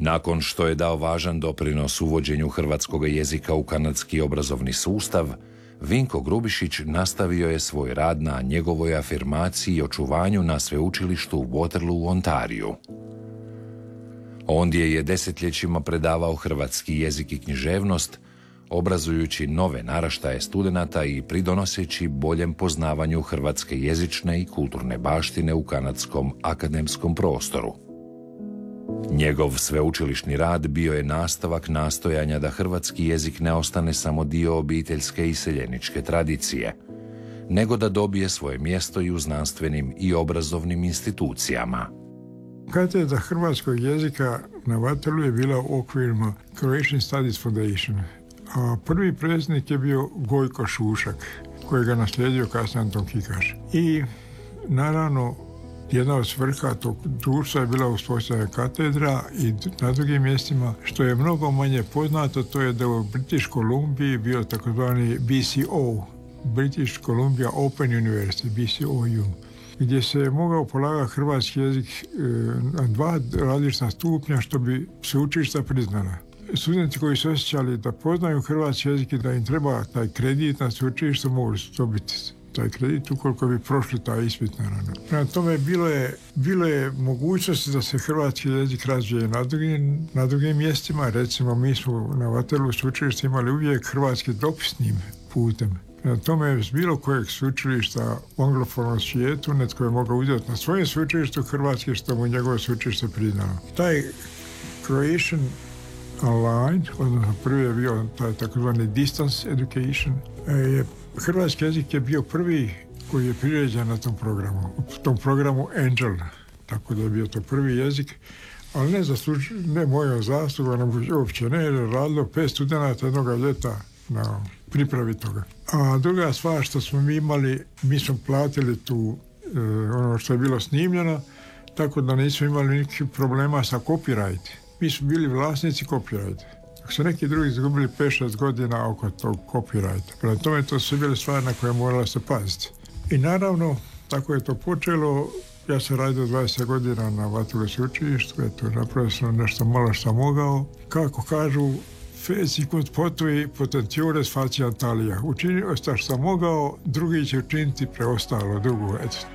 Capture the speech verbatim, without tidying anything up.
Nakon što je dao važan doprinos uvođenju hrvatskog jezika u kanadski obrazovni sustav, Vinko Grubišić nastavio je svoj rad na njegovoj afirmaciji i očuvanju na sveučilištu u Waterloo u Ontariju. Ondje je desetljećima predavao hrvatski jezik i književnost, obrazujući nove naraštaje studenata i pridonoseći boljem poznavanju hrvatske jezične i kulturne baštine u kanadskom akademskom prostoru. Njegov sveučilišni rad bio je nastavak nastojanja da hrvatski jezik ne ostane samo dio obiteljske i seljeničke tradicije, nego da dobije svoje mjesto i u znanstvenim i obrazovnim institucijama. Katedra hrvatskog jezika na Waterloo je bila u okvirima Croatian Studies Foundation, a prvi predsjednik je bio Gojko Šušak, koji ga naslijedio kasnije Anton Kikaš. I naravno, jedna od svrha tog društva je bila uspostavljena katedra i na drugim mjestima, što je mnogo manje poznato, to je da u British Columbiji bio takozvani B C O, British Columbia Open University, B C O U, gdje se mogao polagati hrvatski jezik e, na dva različita stupnja, što bi sveučilišta priznala. Studenti koji su osjećali da poznaju hrvatski jezik i da im treba taj kredit na sveučilištu, mogli su dobiti taj kredit ukoliko bi prošli taj ispit, naravno. Prema tome, bilo je, bilo je mogućnosti da se hrvatski jezik razvije na drugim, na drugim mjestima. Recimo, mi smo na Waterloo sveučilištu imali uvijek hrvatski dopisnim putem. Prema tome, s bilo kojeg sveučilišta u anglofonom svijetu netko je mogao uzeti na svojem sveučilištu hrvatski, što mu njegovo sveučilište priznalo. Taj Croatian Online, odnosno prvi je bio taj takozvani distance education, je hrvatski jezik je bio prvi koji je priređen na tom programu, u tom programu Angel, tako da je bio to prvi jezik, ali ne, zasluž, ne mojom zaslugom, nego uopće ne, jer je radilo pet studenata jednog ljeta na pripravi toga. A druga stvar što smo mi imali, mi smo platili tu e, ono što je bilo snimljeno, tako da nismo imali nikakvih problema sa copyright. Mi smo bili vlasnici copyright. Ako su neki drugi izgubili pet šest godina oko tog copyrighta. Prema tome, to su bile stvari na koje morala se paziti. I naravno, tako je to počelo. Ja sam radio dvadeset godina na Waterloo sveučilištu, eto, napravio sam nešto malo što sam mogao. Kako kažu, feci kod potvoji potentiores faciam talia. Učinio što sam mogao, drugi će učiniti preostalo drugo. Eto.